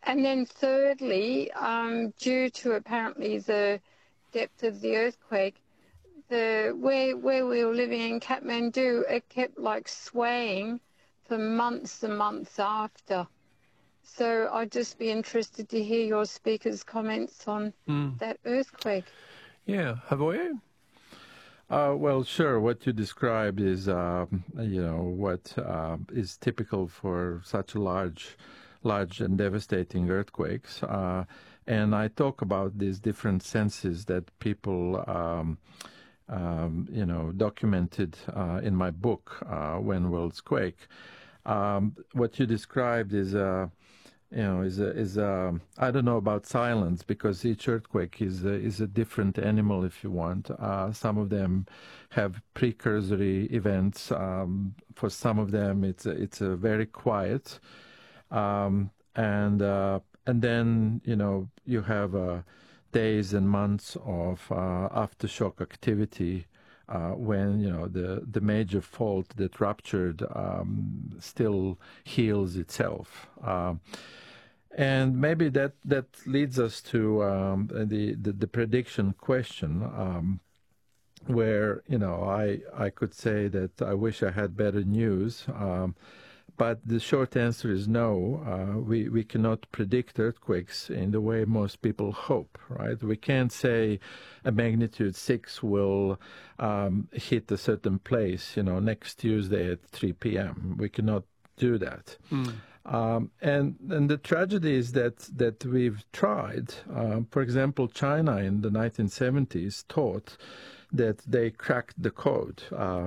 And then thirdly, due to apparently the depth of the earthquake, where we were living in Kathmandu, it kept like swaying for months and months after. So I'd just be interested to hear your speaker's comments on that earthquake. Yeah, Havoye? Well, sure. What you described is, what is typical for such large and devastating earthquakes. And I talk about these different senses that people, documented in my book, When Worlds Quake. What you described is, I don't know about silence, because each earthquake is a different animal, if you want. Some of them have precursory events. For some of them, it's a very quiet, and then you have days and months of aftershock activity. When the major fault that ruptured still heals itself, and maybe that leads us to the prediction question, where I could say that I wish I had better news. But the short answer is no. We cannot predict earthquakes in the way most people hope, right? We can't say a magnitude 6 will hit a certain place, next Tuesday at 3 p.m. We cannot do that. And the tragedy is that we've tried. For example, China in the 1970s thought that they cracked the code.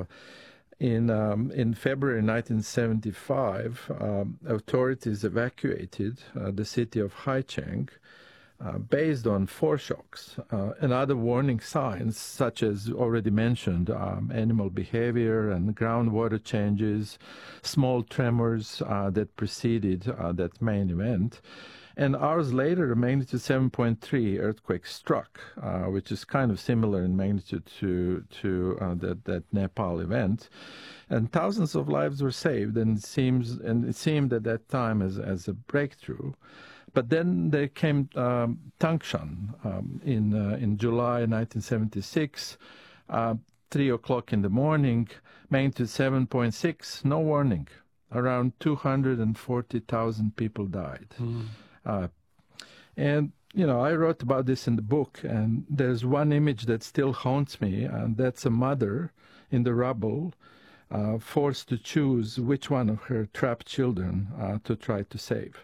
In February 1975, authorities evacuated the city of Haicheng based on foreshocks and other warning signs, such as already mentioned, animal behavior and groundwater changes, small tremors that preceded that main event. And hours later, a magnitude 7.3 earthquake struck, which is kind of similar in magnitude to that Nepal event, and thousands of lives were saved. And it seemed at that time as a breakthrough. But then there came Tangshan in July 1976, 3 o'clock in the morning, magnitude 7.6, no warning. Around 240,000 people died. And, I wrote about this in the book, and there's one image that still haunts me, and that's a mother in the rubble, forced to choose which one of her trapped children to try to save.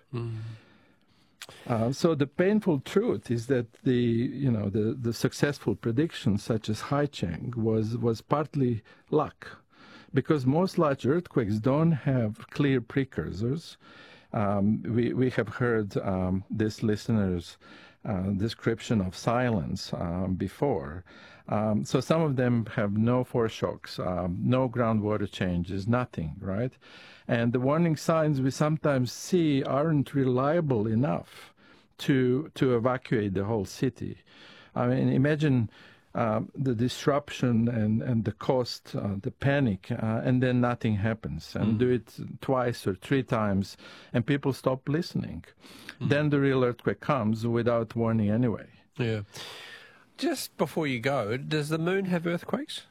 So the painful truth is that the successful predictions, such as Haicheng, was partly luck, because most large earthquakes don't have clear precursors. We have heard this listener's description of silence before. So some of them have no foreshocks, no groundwater changes, nothing, right? And the warning signs we sometimes see aren't reliable enough to evacuate the whole city. I mean, imagine the disruption and the cost, the panic, and then nothing happens. And do it twice or 3 times, and people stop listening. Then the real earthquake comes without warning anyway. Yeah. Just before you go, does the moon have earthquakes?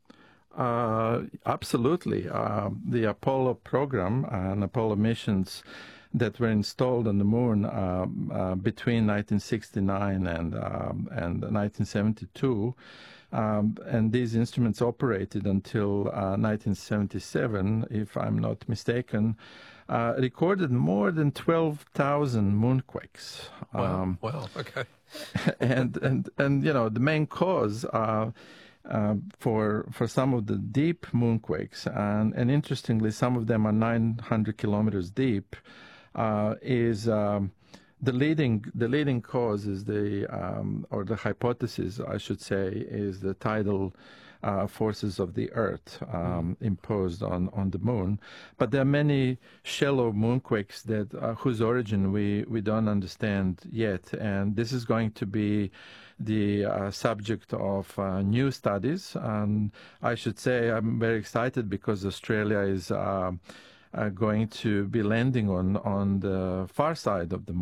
Absolutely. The Apollo program and Apollo missions that were installed on the moon between 1969 and 1972, and these instruments operated until 1977, if I'm not mistaken, recorded more than 12,000 moonquakes. Wow. Okay. and the main cause for some of the deep moonquakes, and interestingly, some of them are 900 kilometers deep, is the leading cause is or the hypothesis, I should say, is the tidal forces of the Earth imposed on the moon. But there are many shallow moonquakes that whose origin we don't understand yet, and this is going to be the subject of new studies. And I should say I'm very excited because Australia is going to be landing on the far side of the moon.